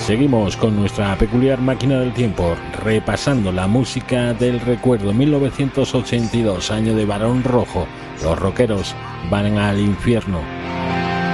Seguimos con nuestra peculiar máquina del tiempo, repasando la música del recuerdo. 1982, año de Barón Rojo. Los rockeros van al infierno.